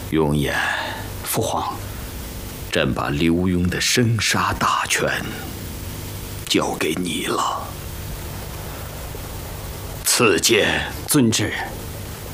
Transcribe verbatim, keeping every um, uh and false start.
永琰， 父皇， 朕把刘墉的生杀大权交给你了。赐剑。 遵旨。